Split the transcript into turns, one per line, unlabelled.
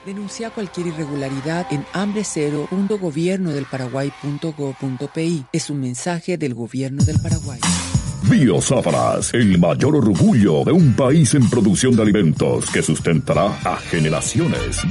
Denuncia cualquier irregularidad en hambrecero.gobiernodelparaguay.gov.pi. Es un mensaje del Gobierno del Paraguay.
Biosáfaras, el mayor orgullo de un país en producción de alimentos que sustentará a generaciones.